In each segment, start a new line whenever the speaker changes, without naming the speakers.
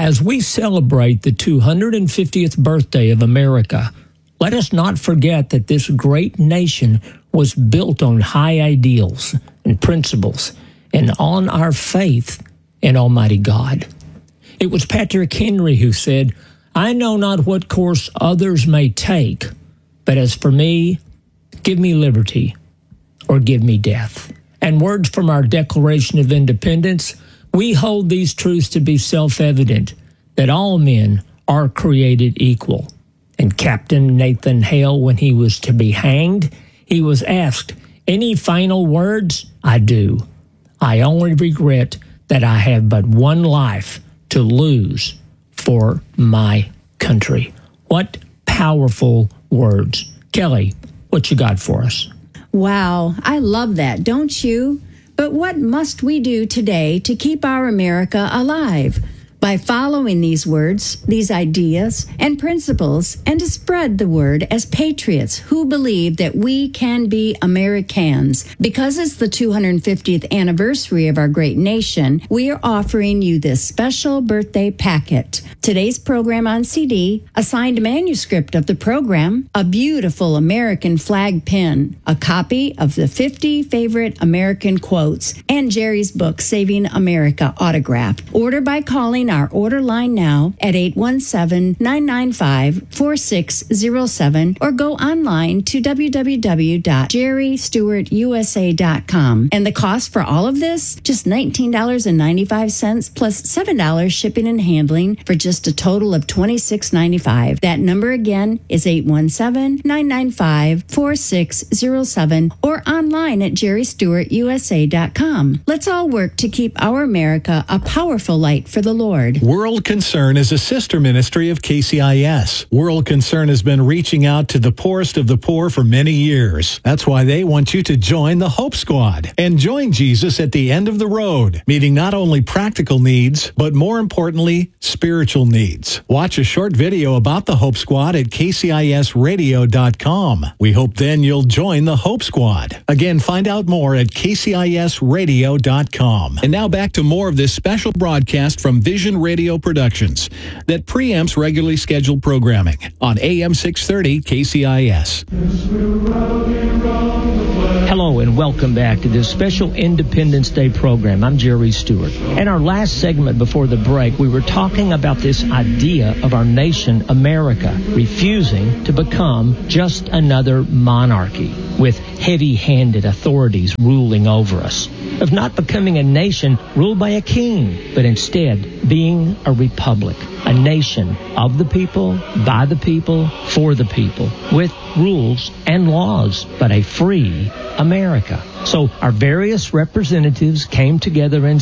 As we celebrate the 250th birthday of America, let us not forget that this great nation was built on high ideals and principles and on our faith in Almighty God. It was Patrick Henry who said, "I know not what course others may take, but as for me, give me liberty or give me death." And words from our Declaration of Independence, we hold these truths to be self-evident, that all men are created equal. And Captain Nathan Hale, when he was to be hanged, he was asked, "Any final words?" "I do. I only regret that I have but one life to lose for my country." What powerful words. Kelly, what you got for us?
Wow, I love that, don't you? But what must we do today to keep our America alive? By following these words, these ideas, and principles, and to spread the word as patriots who believe that we can be Americans. Because it's the 250th anniversary of our great nation, we are offering you this special birthday packet. Today's program on CD, a signed manuscript of the program, a beautiful American flag pin, a copy of the 50 favorite American quotes, and Jerry's book, Saving America, autographed. Order by calling our order line now at 817-995-4607 or go online to www.jerrystewartusa.com. And the cost for all of this? Just $19.95 plus $7 shipping and handling for just a total of $26.95. That number again is 817-995-4607 or online at jerrystewartusa.com. Let's all work to keep our America a powerful light for the Lord.
World Concern is a sister ministry of KCIS. World Concern has been reaching out to the poorest of the poor for many years. That's why they want you to join the Hope Squad and join Jesus at the end of the road, meeting not only practical needs, but more importantly, spiritual needs. Watch a short video about the Hope Squad at kcisradio.com. We hope then you'll join the Hope Squad. Again, find out more at kcisradio.com. And now back to more of this special broadcast from Vision Radio Productions that preempts regularly scheduled programming on AM 630 KCIS.
Hello and welcome back to this special Independence Day program. I'm Jerry Stewart. In our last segment before the break, we were talking about this idea of our nation, America, refusing to become just another monarchy with heavy-handed authorities ruling over us, of not becoming a nation ruled by a king, but instead being a republic, a nation of the people, by the people, for the people, with rules and laws, but a free America. So our various representatives came together in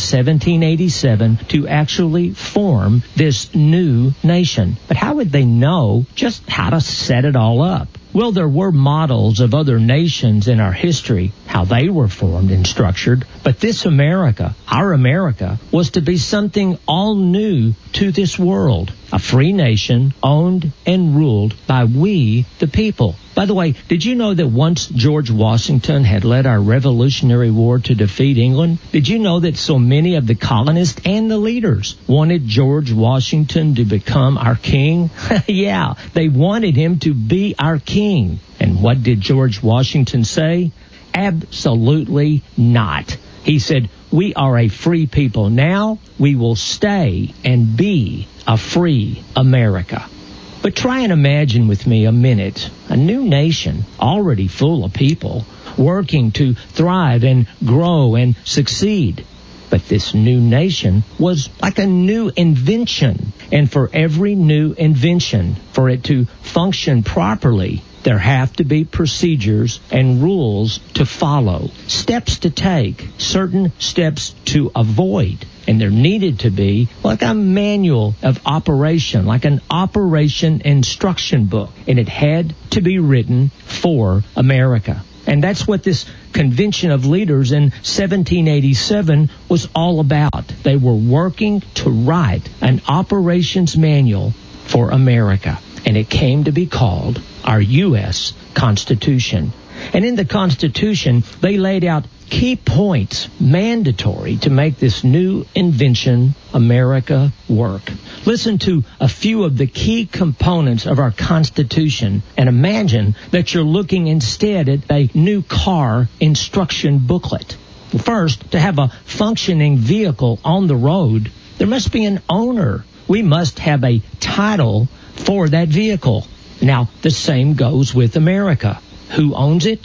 1787 to actually form this new nation. But how would they know just how to set it all up? Well, there were models of other nations in our history, how they were formed and structured. But this America, our America, was to be something all new to this world. A free nation owned and ruled by we, the people. By the way, did you know that once George Washington had led our Revolutionary War to defeat England? Did you know that so many of the colonists and the leaders wanted George Washington to become our king? Yeah, they wanted him to be our king. And what did George Washington say? Absolutely not. He said, "We are a free people now. We will stay and be a free America." But try and imagine with me a minute, a new nation already full of people working to thrive and grow and succeed. But this new nation was like a new invention. And for every new invention, for it to function properly, there have to be procedures and rules to follow, steps to take, certain steps to avoid. And there needed to be like a manual of operation, like an operation instruction book. And it had to be written for America. And that's what this Convention of Leaders in 1787 was all about. They were working to write an operations manual for America. And it came to be called our U.S. Constitution. And in the Constitution, they laid out key points mandatory to make this new invention, America, work. Listen to a few of the key components of our Constitution and imagine that you're looking instead at a new car instruction booklet. First, to have a functioning vehicle on the road, there must be an owner. We must have a title for that vehicle. Now, the same goes with America. Who owns it?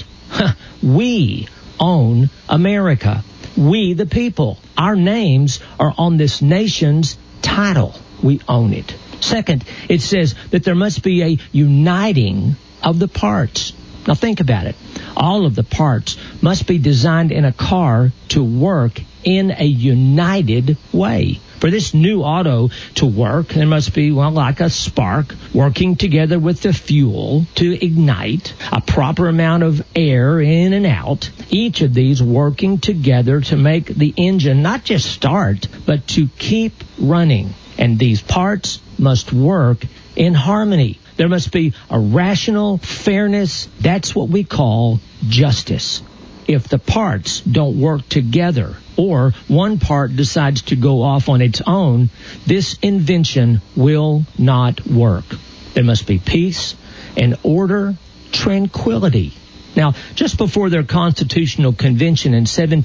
We own America. We, the people. Our names are on this nation's title. We own it. Second, it says that there must be a uniting of the parts. Now think about it. All of the parts must be designed in a car to work in a united way. For this new auto to work, there must be, like a spark working together with the fuel to ignite, a proper amount of air in and out, each of these working together to make the engine not just start, but to keep running. And these parts must work in harmony. There must be a rational fairness. That's what we call justice. If the parts don't work together or one part decides to go off on its own, this invention will not work. There must be peace and order, tranquility. Now, just before their constitutional convention in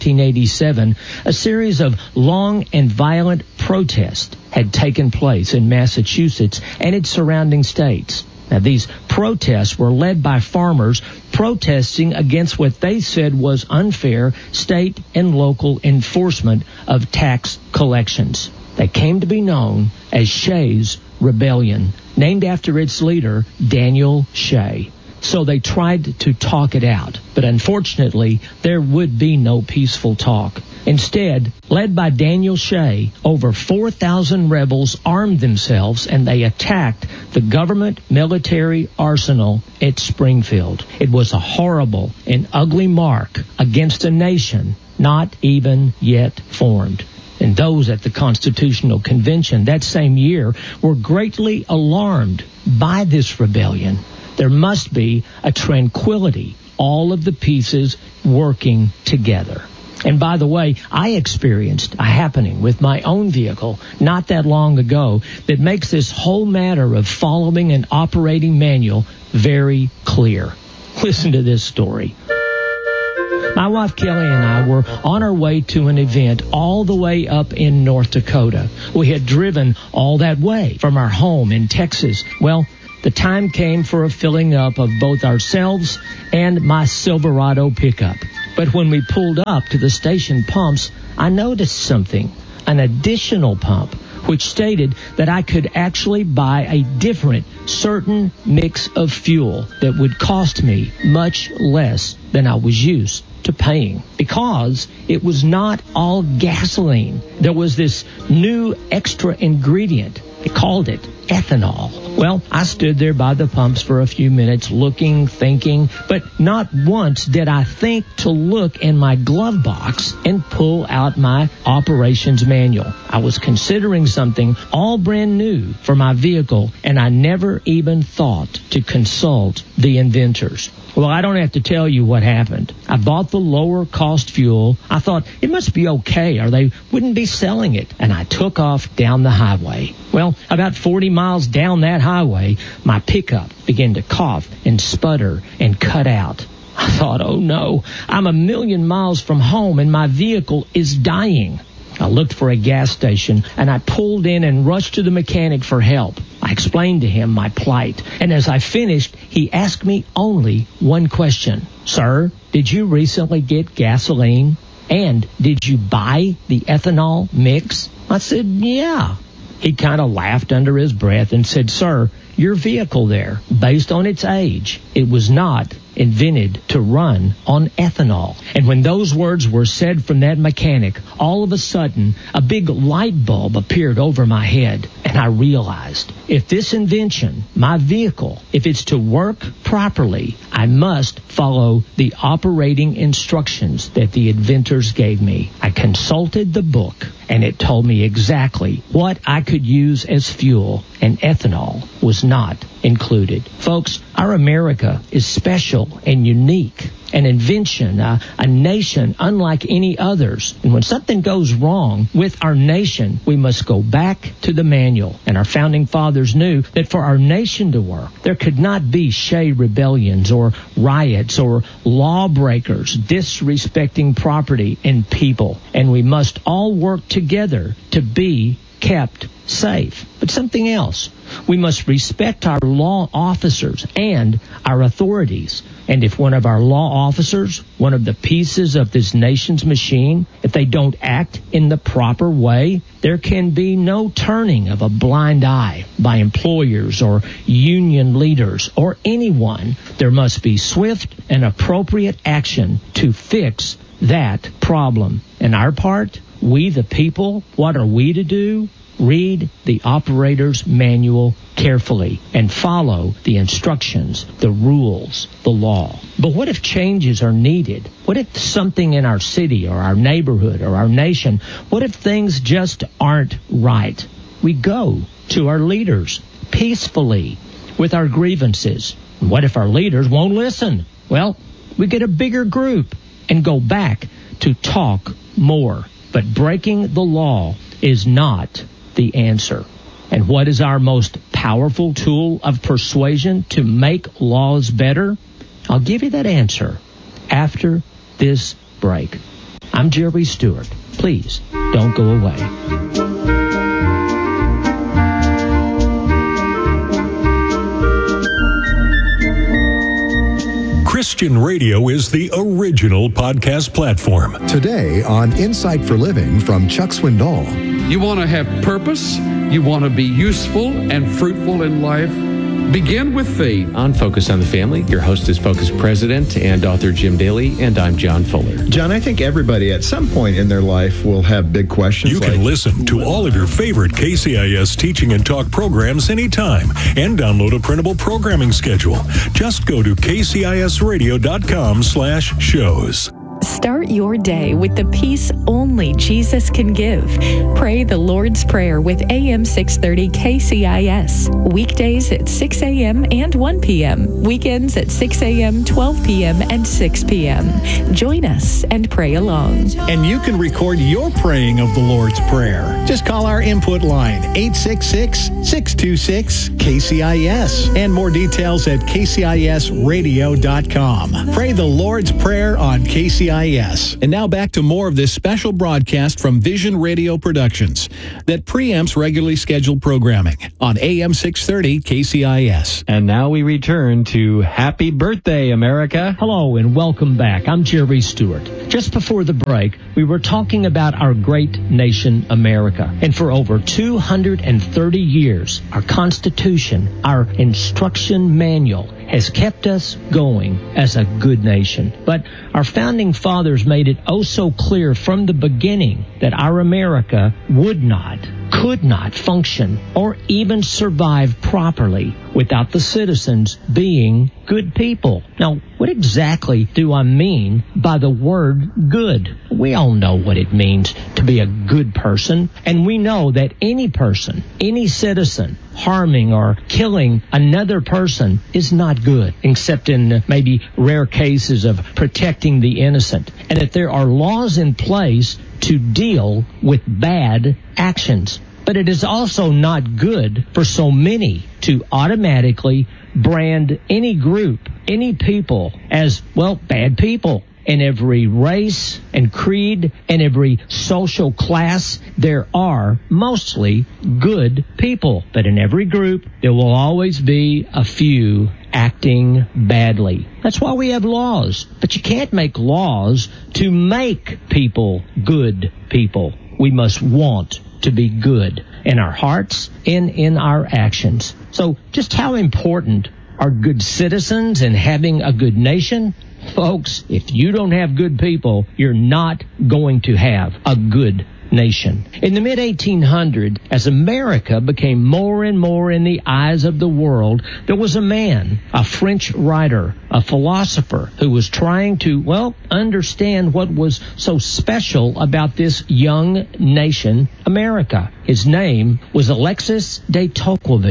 1787, a series of long and violent protests had taken place in Massachusetts and its surrounding states. Now, these protests were led by farmers protesting against what they said was unfair state and local enforcement of tax collections. They came to be known as Shays' Rebellion, named after its leader, Daniel Shay. So they tried to talk it out, but unfortunately, there would be no peaceful talk. Instead, led by Daniel Shay, over 4,000 rebels armed themselves and they attacked the government military arsenal at Springfield. It was a horrible and ugly mark against a nation not even yet formed. And those at the Constitutional Convention that same year were greatly alarmed by this rebellion. There must be a tranquility, all of the pieces working together. And by the way, I experienced a happening with my own vehicle not that long ago that makes this whole matter of following an operating manual very clear. Listen to this story. My wife Kelly and I were on our way to an event all the way up in North Dakota. We had driven all that way from our home in Texas. Well, the time came for a filling up of both ourselves and my Silverado pickup. But when we pulled up to the station pumps, I noticed something, an additional pump, which stated that I could actually buy a different, certain mix of fuel that would cost me much less than I was used to paying, because it was not all gasoline. There was this new extra ingredient. They called it ethanol. Well, I stood there by the pumps for a few minutes looking, thinking, but not once did I think to look in my glove box and pull out my operations manual. I was considering something all brand new for my vehicle, and I never even thought to consult the inventors. Well, I don't have to tell you what happened. I bought the lower cost fuel. I thought it must be okay or they wouldn't be selling it. And I took off down the highway. Well, about 40 miles down that highway, my pickup began to cough and sputter and cut out. I thought, oh no, I'm 1,000,000 miles from home and my vehicle is dying. I looked for a gas station and I pulled in and rushed to the mechanic for help. I explained to him my plight, and as I finished, he asked me only one question. Sir, did you recently get gasoline? And did you buy the ethanol mix? I said, yeah. He kind of laughed under his breath and said, sir, your vehicle there, based on its age, it was not invented to run on ethanol. And when those words were said from that mechanic, all of a sudden, a big light bulb appeared over my head. And I realized, if this invention, my vehicle, if it's to work properly, I must follow the operating instructions that the inventors gave me. I consulted the book, and it told me exactly what I could use as fuel, and ethanol was not included. Folks, our America is special and unique. an invention, a nation unlike any others. And when something goes wrong with our nation, we must go back to the manual. And our founding fathers knew that for our nation to work, there could not be Shea rebellions or riots or lawbreakers disrespecting property and people. And we must all work together to be kept safe. But something else. We must respect our law officers and our authorities. And if one of our law officers, one of the pieces of this nation's machine, if they don't act in the proper way, there can be no turning of a blind eye by employers or union leaders or anyone. There must be swift and appropriate action to fix that problem. And our part, we the people, what are we to do? Read the operator's manual carefully and follow the instructions, the rules, the law. But what if changes are needed? What if something in our city or our neighborhood or our nation, what if things just aren't right? We go to our leaders peacefully with our grievances. What if our leaders won't listen? Well, we get a bigger group and go back to talk more. But breaking the law is not the answer. And what is our most powerful tool of persuasion to make laws better? I'll give you that answer after this break. I'm Jerry Stewart. Please don't go away.
Christian radio is the original podcast platform.
Today on Insight for Living from Chuck Swindoll.
You want to have purpose, you want to be useful and fruitful in life, begin with faith.
On Focus on the Family, your host is Focus President and author Jim Daly, and I'm John Fuller.
John, I think everybody at some point in their life will have big questions.
You can listen to all of your favorite KCIS teaching and talk programs anytime and download a printable programming schedule. Just go to kcisradio.com/shows.
Start your day with the peace only Jesus can give. Pray the Lord's Prayer with AM 630 KCIS. Weekdays at 6 a.m. and 1 p.m. Weekends at 6 a.m., 12 p.m., and 6 p.m. Join us and pray along.
And you can record your praying of the Lord's Prayer. Just call our input line, 866-626-KCIS. And more details at kcisradio.com. Pray the Lord's Prayer on KCIS. And now back to more of this special broadcast from Vision Radio Productions that preempts regularly scheduled programming on AM 630 KCIS.
And now we return to Happy Birthday, America.
Hello and welcome back. I'm Jerry Stewart. Just before the break, we were talking about our great nation, America. And for over 230 years, our Constitution, our instruction manual, has kept us going as a good nation. But our founding fathers made it oh so clear from the beginning that our America would not, could not function or even survive properly without the citizens being good people. Now, what exactly do I mean by the word good? We all know what it means to be a good person, and we know that any person, any citizen, harming or killing another person is not good, except in maybe rare cases of protecting the innocent, and that there are laws in place to deal with bad actions. But it is also not good for so many to automatically brand any group, any people as, well, bad people. In every race and creed and every social class, there are mostly good people. But in every group, there will always be a few acting badly. That's why we have laws. But you can't make laws to make people good people. We must want to be good in our hearts and in our actions. So just how important are good citizens and having a good nation? Folks, if you don't have good people, you're not going to have a good nation. In the mid-1800s, as America became more and more in the eyes of the world, there was a man, a French writer, a philosopher, who was trying to, well, understand what was so special about this young nation, America. His name was Alexis de Tocqueville.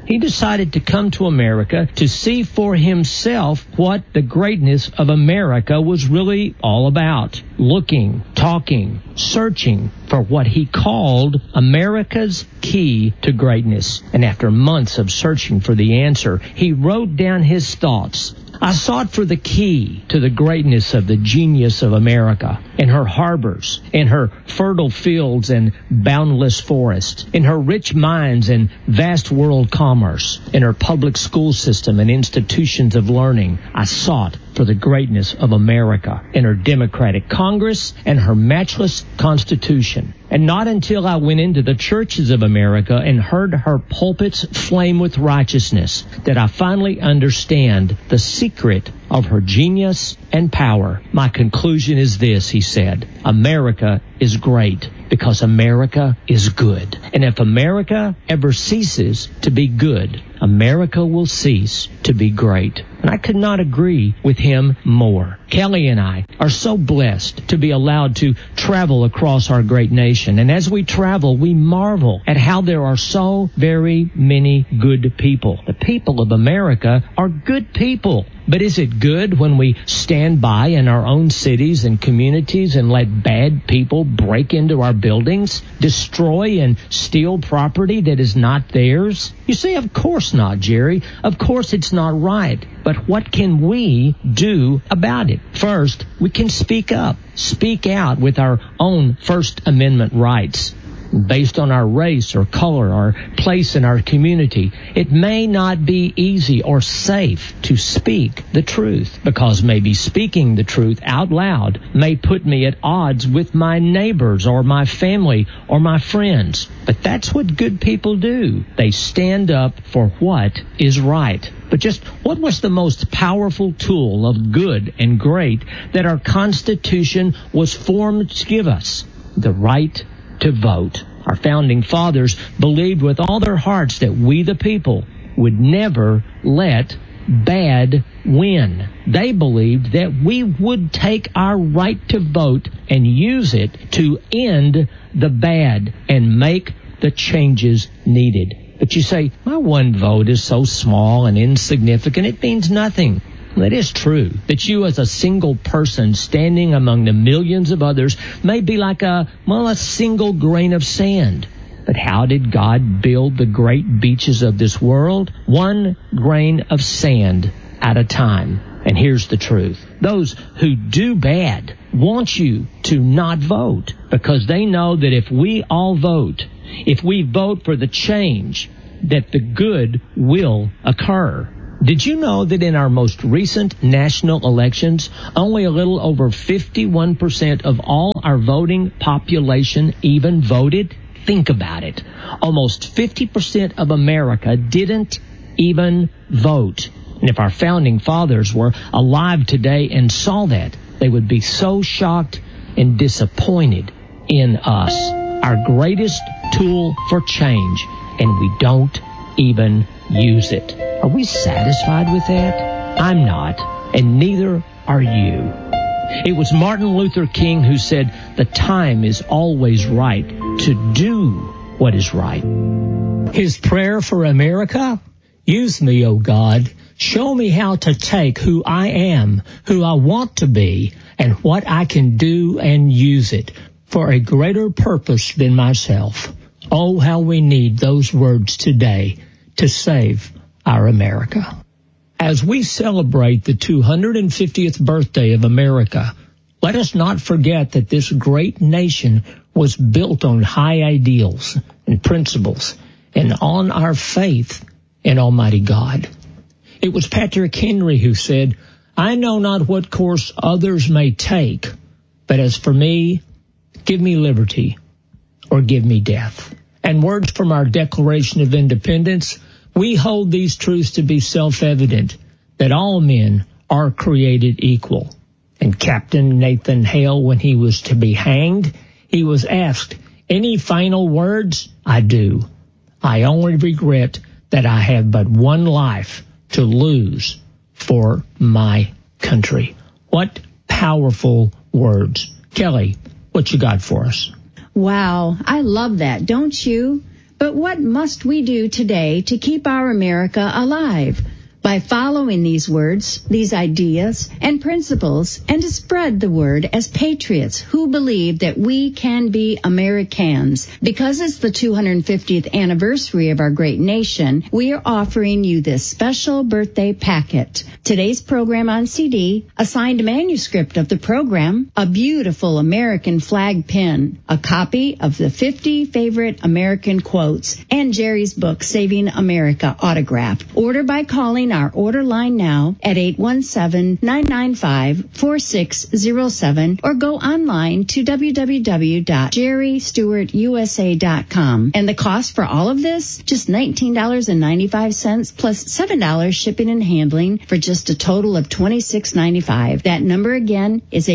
He decided to come to America to see for himself what the greatness of America was really all about. Looking, talking, searching for what he called America's key to greatness. And after months of searching for the answer, he wrote down his thoughts. I sought for the key to the greatness of the genius of America, in her harbors, in her fertile fields and boundless forests, in her rich mines and vast world commerce, in her public school system and institutions of learning. I sought for the greatness of America, in her democratic Congress and her matchless Constitution. And not until I went into the churches of America and heard her pulpits flame with righteousness did I finally understand the secret of her genius and power. My conclusion is this, he said: America is great because America is good. And if America ever ceases to be good, America will cease to be great. And I could not agree with him more. Kelly and I are so blessed to be allowed to travel across our great nation. And as we travel, we marvel at how there are so very many good people. The people of America are good people. But is it good when we stand by in our own cities and communities and let bad people break into our buildings, destroy and steal property that is not theirs? You say, of course not, Jerry. Of course it's not right. But what can we do about it? First, we can speak up, speak out with our own First Amendment rights. Based on our race or color or place in our community, it may not be easy or safe to speak the truth, because maybe speaking the truth out loud may put me at odds with my neighbors or my family or my friends. But that's what good people do. They stand up for what is right. But just what was the most powerful tool of good and great that our Constitution was formed to give us? The right to vote. Our founding fathers believed with all their hearts that we, the people, would never let bad win. They believed that we would take our right to vote and use it to end the bad and make the changes needed. But you say, my one vote is so small and insignificant, it means nothing. It is true that you as a single person standing among the millions of others may be like a single grain of sand. But how did God build the great beaches of this world? One grain of sand at a time. And here's the truth. Those who do bad want you to not vote, because they know that if we all vote, if we vote for the change, that the good will occur. Did you know that in our most recent national elections, only a little over 51% of all our voting population even voted? Think about it. Almost 50% of America didn't even vote. And if our founding fathers were alive today and saw that, they would be so shocked and disappointed in us. Our greatest tool for change, and we don't even use it. Are we satisfied with that? I'm not, and neither are you. It was Martin Luther King who said, the time is always right to do what is right.
His prayer for America? Use me, O God. Show me how to take who I am, who I want to be, and what I can do and use it for a greater purpose than myself. Oh, how we need those words today to save our America. As we celebrate the 250th birthday of America, let us not forget that this great nation was built on high ideals and principles and on our faith in Almighty God. It was Patrick Henry who said, I know not what course others may take, but as for me, give me liberty or give me death. And words from our Declaration of Independence, we hold these truths to be self-evident, that all men are created equal. And Captain Nathan Hale, when he was to be hanged, he was asked, any final words? I do. I only regret that I have but one life to lose for my country. What powerful words. Kelly, what you got for us?
Wow, I love that, don't you? But what must we do today to keep our America alive? By following these words, these ideas, and principles, and to spread the word as patriots who believe that we can be Americans. Because it's the 250th anniversary of our great nation, we are offering you this special birthday packet. Today's program on CD, a signed manuscript of the program, a beautiful American flag pin, a copy of the 50 favorite American quotes, and Jerry's book, Saving America, autograph. Order by calling our order line now at 817-995-4607 or go online to www.jerrystewartusa.com. And the cost for all of this? Just $19.95 plus $7 shipping and handling for just a total of $26.95. That number again is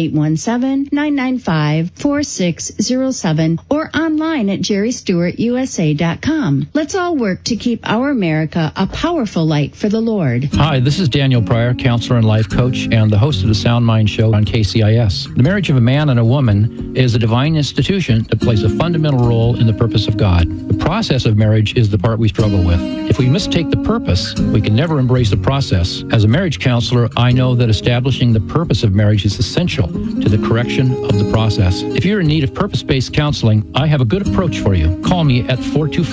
817-995-4607 or online at jerrystewartusa.com. Let's all work to keep our America a powerful light for the Lord.
Hi, this is Daniel Pryor, counselor and life coach, and the host of the Sound Mind Show on KCIS. The marriage of a man and a woman is a divine institution that plays a fundamental role in the purpose of God. The process of marriage is the part we struggle with. If we mistake the purpose, we can never embrace the process. As a marriage counselor, I know that establishing the purpose of marriage is essential to the correction of the process. If you're in need of purpose-based counseling, I have a good approach for you. Call me at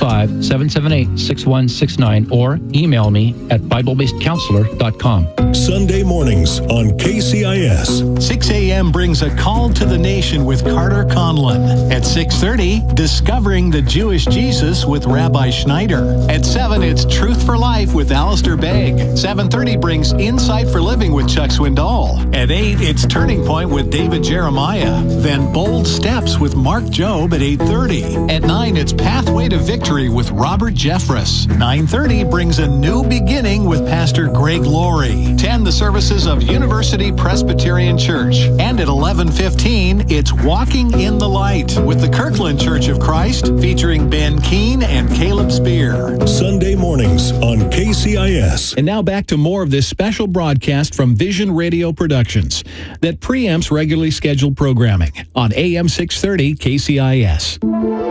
425-778-6169 or email me at BibleBasedCounselor.com.
Sunday mornings on KCIS.
6 a.m. brings a call to the nation with Carter Conlon. At 6:30, Discovering the Jewish Jesus with Rabbi Schneider. At 7, it's Truth for Life with Alistair Begg. 7:30 brings Insight for Living with Chuck Swindoll. At 8, it's Turning Point with David Jeremiah. Then Bold Steps with Mark Jobe at 8:30. At 9, it's Pathway to Victory with Robert Jeffress. 9:30 brings A New Beginning with Pastor Greg Laurie. 10, the services of University Presbyterian Church. And at 11:15, it's Walking in the Light with the Kirkland Church of Christ, featuring Ben Keene and Caleb Spear.
Sunday mornings on KCIS.
And now back to more of this special broadcast from Vision Radio Productions that preempts regularly scheduled programming on AM 630 KCIS.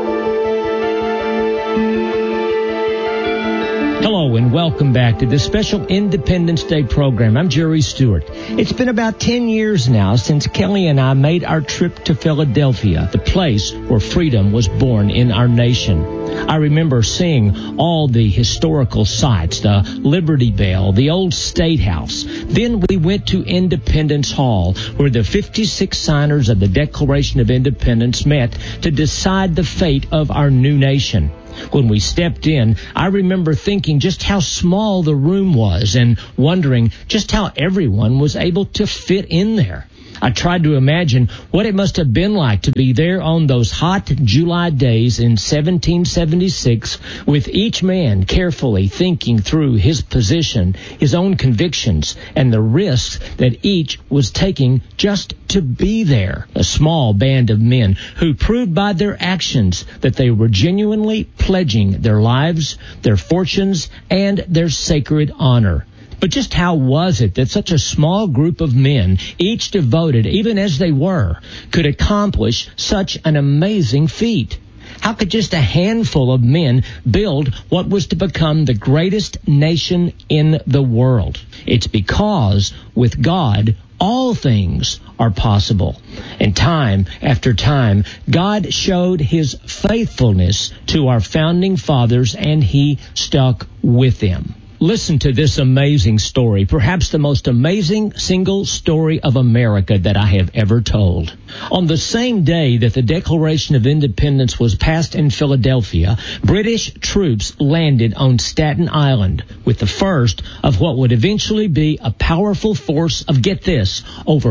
Hello and welcome back to this special Independence Day program. I'm Jerry Stewart. It's been about 10 years now since Kelly and I made our trip to Philadelphia, the place where freedom was born in our nation. I remember seeing all the historical sites, the Liberty Bell, the old State House. Then we went to Independence Hall, where the 56 signers of the Declaration of Independence met to decide the fate of our new nation. When we stepped in, I remember thinking just how small the room was and wondering just how everyone was able to fit in there. I tried to imagine what it must have been like to be there on those hot July days in 1776, with each man carefully thinking through his position, his own convictions, and the risks that each was taking just to be there. A small band of men who proved by their actions that they were genuinely pledging their lives, their fortunes, and their sacred honor. But just how was it that such a small group of men, each devoted, even as they were, could accomplish such an amazing feat? How could just a handful of men build what was to become the greatest nation in the world? It's because with God, all things are possible. And time after time, God showed his faithfulness to our founding fathers, and he stuck with them. Listen to this amazing story, perhaps the most amazing single story of America that I have ever told. On the same day that the Declaration of Independence was passed in Philadelphia, British troops landed on Staten Island with the first of what would eventually be a powerful force of, get this, over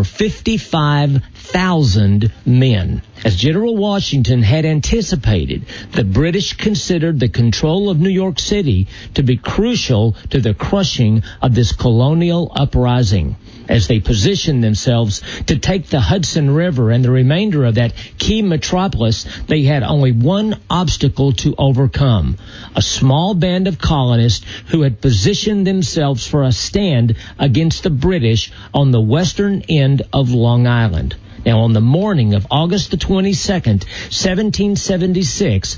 55,000 men. As General Washington had anticipated, the British considered the control of New York City to be crucial to the crushing of this colonial uprising. As they positioned themselves to take the Hudson River and the remainder of that key metropolis, they had only one obstacle to overcome: a small band of colonists who had positioned themselves for a stand against the British on the western end of Long Island. Now, on the morning of August the 22nd, 1776,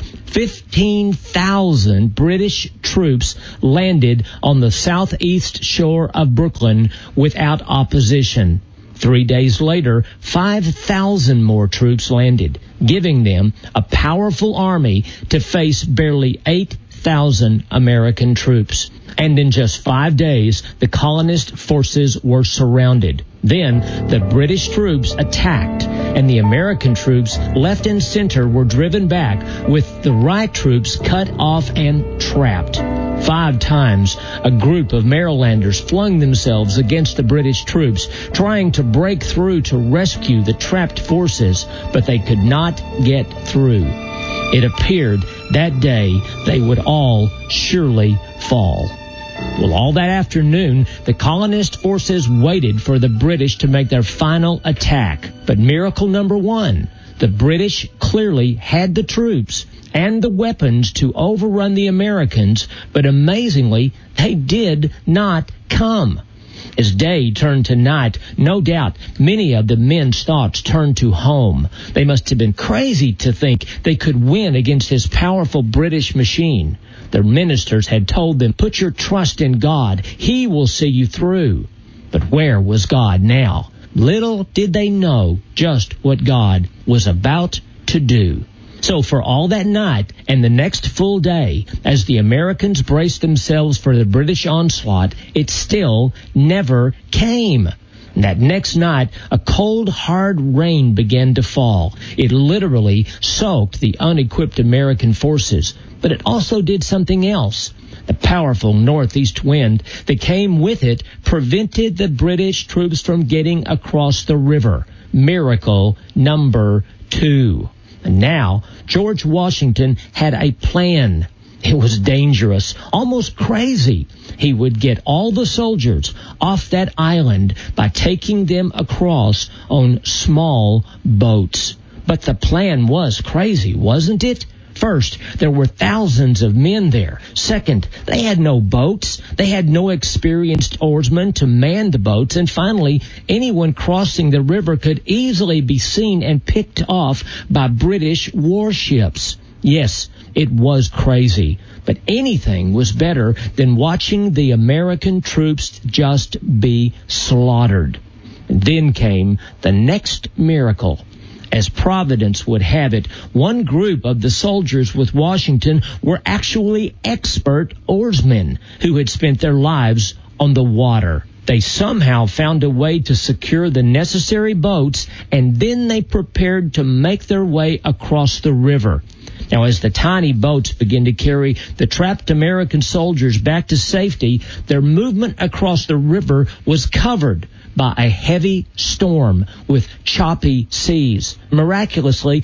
15,000 British troops landed on the southeast shore of Brooklyn without opposition. 3 days later, 5,000 more troops landed, giving them a powerful army to face barely 8,000 American troops. And in just 5 days, the colonist forces were surrounded. Then the British troops attacked, and the American troops left and center were driven back, with the right troops cut off and trapped. 5 times, a group of Marylanders flung themselves against the British troops, trying to break through to rescue the trapped forces, but they could not get through. It appeared that day they would all surely fall. Well, all that afternoon, the colonist forces waited for the British to make their final attack. But miracle number one, the British clearly had the troops and the weapons to overrun the Americans, but amazingly, they did not come. As day turned to night, no doubt many of the men's thoughts turned to home. They must have been crazy to think they could win against this powerful British machine. Their ministers had told them, "Put your trust in God. He will see you through." But where was God now? Little did they know just what God was about to do. So for all that night and the next full day, as the Americans braced themselves for the British onslaught, it still never came. And that next night, a cold, hard rain began to fall. It literally soaked the unequipped American forces. But it also did something else. The powerful northeast wind that came with it prevented the British troops from getting across the river. Miracle number 2. And now, George Washington had a plan. It was dangerous, almost crazy. He would get all the soldiers off that island by taking them across on small boats. But the plan was crazy, wasn't it? First, there were thousands of men there. Second, they had no boats. They had no experienced oarsmen to man the boats. And finally, anyone crossing the river could easily be seen and picked off by British warships. Yes, it was crazy, but anything was better than watching the American troops just be slaughtered. And then came the next miracle. As Providence would have it, one group of the soldiers with Washington were actually expert oarsmen who had spent their lives on the water. They somehow found a way to secure the necessary boats, and then they prepared to make their way across the river. Now, as the tiny boats began to carry the trapped American soldiers back to safety, their movement across the river was covered by a heavy storm with choppy seas. Miraculously,